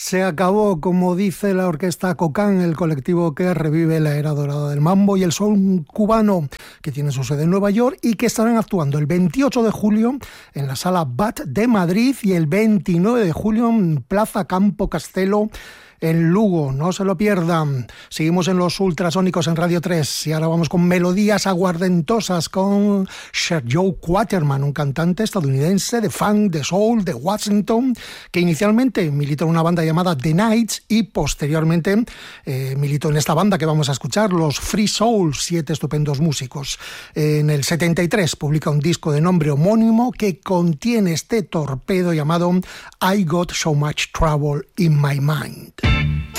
Se acabó, como dice la orquesta Cocán, el colectivo que revive la era dorada del mambo y el soul cubano, que tiene su sede en Nueva York y que estarán actuando el 28 de julio en la Sala BAT de Madrid y el 29 de julio en Plaza Campo Castelo en Lugo. No se lo pierdan. Seguimos en los ultrasónicos en Radio 3 y ahora vamos con melodías aguardentosas con Sir Joe Quaterman, un cantante estadounidense de funk, de soul, de Washington, que inicialmente militó en una banda llamada The Knights y posteriormente militó en esta banda que vamos a escuchar, los Free Soul, 7 estupendos músicos. En el 73 publica un disco de nombre homónimo que contiene este torpedo llamado I Got So Much Trouble in My Mind.